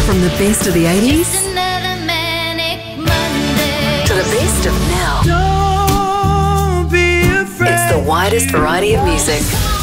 From the best of the 80s to the best of now. Don't be afraid. It's the widest variety of music.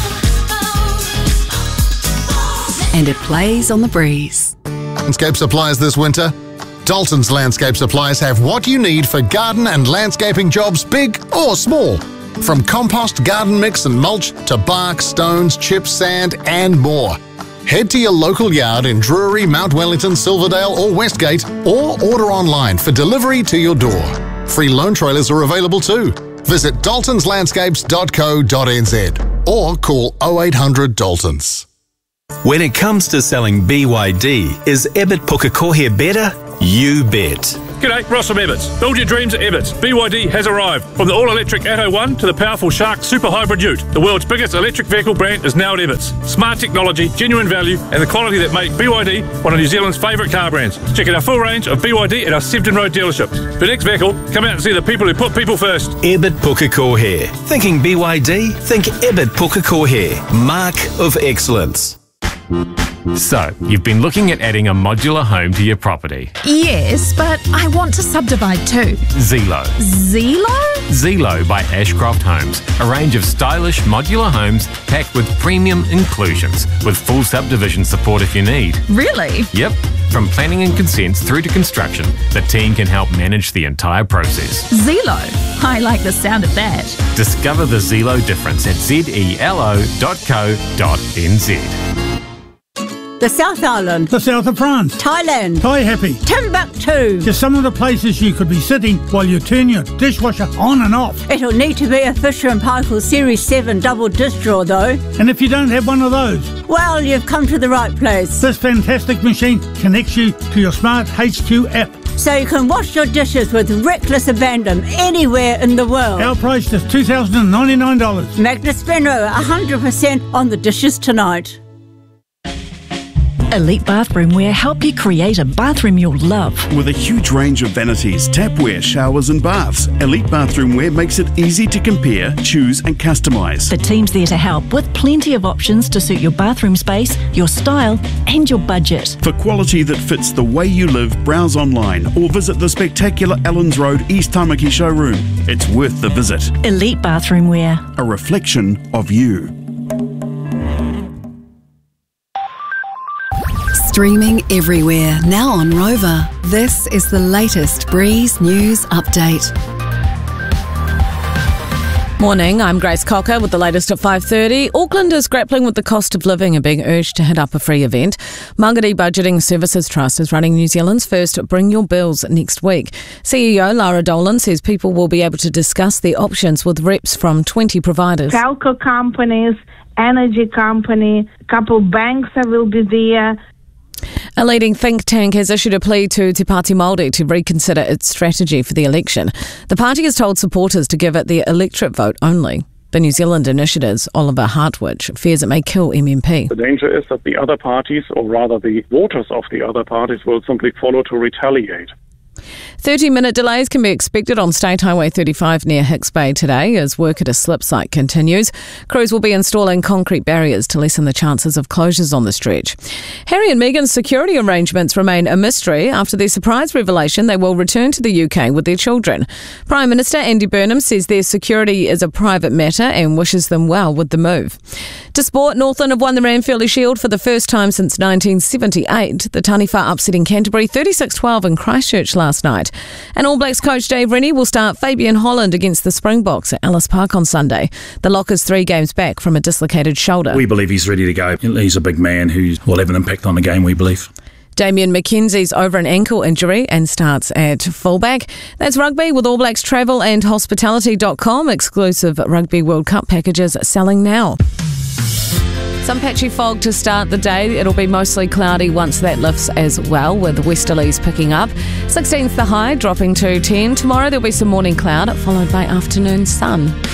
And it plays on the breeze. Landscape supplies this winter. Dalton's Landscape Supplies have what you need for garden and landscaping jobs, big or small. From compost, garden mix and mulch to bark, stones, chips, sand and more. Head to your local yard in Drury, Mount Wellington, Silverdale or Westgate, or order online for delivery to your door. Free loan trailers are available too. Visit daltonslandscapes.co.nz or call 0800 Daltons. When it comes to selling BYD, is Ebbett Pukekohe better? You bet. G'day, Ross from Ebbets. Build your dreams at Ebbets. BYD has arrived. From the all-electric Atto 1 to the powerful Shark Super Hybrid Ute, the world's biggest electric vehicle brand is now at Ebbets. Smart technology, genuine value, and the quality that make BYD one of New Zealand's favourite car brands. Check out our full range of BYD at our Sefton Road dealership. For the next vehicle, come out and see the people who put people first. Ebbett Pukekohe. Thinking BYD? Think Ebbett Pukekohe. Mark of excellence. So, you've been looking at adding a modular home to your property. Yes, but I want to subdivide too. Zelo. Zelo? Zelo by Ashcroft Homes. A range of stylish modular homes packed with premium inclusions, with full subdivision support if you need. Really? Yep. From planning and consents through to construction, the team can help manage the entire process. Zelo. I like the sound of that. Discover the Zelo difference at zelo.co.nz. The South Island. The south of France. Thailand. Thai Happy. Timbuktu. Just some of the places you could be sitting while you turn your dishwasher on and off. It'll need to be a Fisher & Paykel Series 7 double dish drawer though. And if you don't have one of those, well, you've come to the right place. This fantastic machine connects you to your smart HQ app. So you can wash your dishes with reckless abandon anywhere in the world. Our price is $2,099. Magnus Benro, 100% on the dishes tonight. Elite Bathroomwear help you create a bathroom you'll love. With a huge range of vanities, tapware, showers and baths, Elite Bathroomwear makes it easy to compare, choose and customise. The team's there to help with plenty of options to suit your bathroom space, your style and your budget. For quality that fits the way you live, browse online or visit the spectacular Allens Road East Tamaki showroom. It's worth the visit. Elite Bathroomwear. A reflection of you. Streaming everywhere, now on Rover. This is the latest Breeze News Update. Morning, I'm Grace Cocker with the latest at 5:30. Auckland is grappling with the cost of living and being urged to hit up a free event. Mangere Budgeting Services Trust is running New Zealand's first Bring Your Bills next week. CEO Lara Dolan says people will be able to discuss their options with reps from 20 providers. Telco companies, energy company, a couple banks will be there. A leading think tank has issued a plea to Te Pāti Māori to reconsider its strategy for the election. The party has told supporters to give it the electorate vote only. The New Zealand Initiative's Oliver Hartwich fears it may kill MMP. The danger is that the other parties, or rather the voters of the other parties, will simply follow to retaliate. 30-minute delays can be expected on State Highway 35 near Hicks Bay today as work at a slip site continues. Crews will be installing concrete barriers to lessen the chances of closures on the stretch. Harry and Meghan's security arrangements remain a mystery after their surprise revelation they will return to the UK with their children. Prime Minister Andy Burnham says their security is a private matter and wishes them well with the move. To sport, Northland have won the Ranfurly Shield for the first time since 1978. The Taniwha upsetting Canterbury 36-12 in Christchurch last night. And All Blacks coach Dave Rennie will start Fabian Holland against the Springboks at Ellis Park on Sunday. The Lockers 3 games back from a dislocated shoulder. We believe he's ready to go. He's a big man who will have an impact on the game, we believe. Damien McKenzie's over an ankle injury and starts at fullback. That's rugby with All Blacks Travel and Hospitality.com. Exclusive Rugby World Cup packages selling now. Some patchy fog to start the day. It'll be mostly cloudy once that lifts as well, with westerlies picking up. 16th the high, dropping to 10. Tomorrow there'll be some morning cloud, followed by afternoon sun.